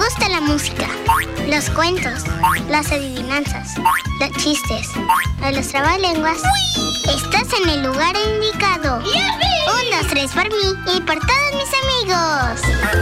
gusta la música, los cuentos, las adivinanzas, los chistes o los trabalenguas, estás en el lugar indicado. 1, 2, 3 por mí y por todos mis amigos.